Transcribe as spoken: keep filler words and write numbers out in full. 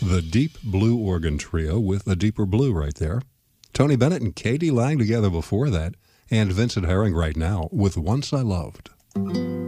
The Deep Blue Organ Trio with A Deeper Blue right there. Tony Bennett and Katie Lang together before that, and Vincent Herring right now with Once I Loved.